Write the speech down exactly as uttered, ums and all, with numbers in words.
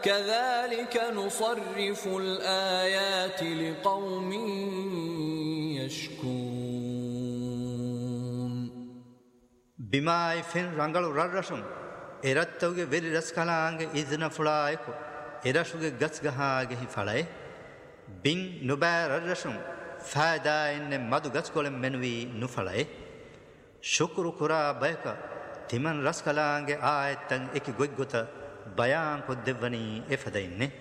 كذلك نصرف الآيات لقوم يشكرون بما فين رنگل ررشم إرتوجي وير رسكالانگ إذن فلايكو إرشوجي گسگهاگه فلاي بين نبار ررشم فايدا إن مدو گسكولم منوي نفلاي شكر كرا بيكا تمن رسكالانگ آيتن إكي گوگوتا بيان کو دبني افدينه